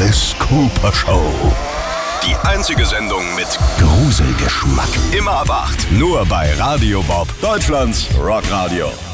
Alice Cooper Show. Die einzige Sendung mit Gruselgeschmack. immer ab 8. Nur bei Radio Bob, Deutschlands Rockradio.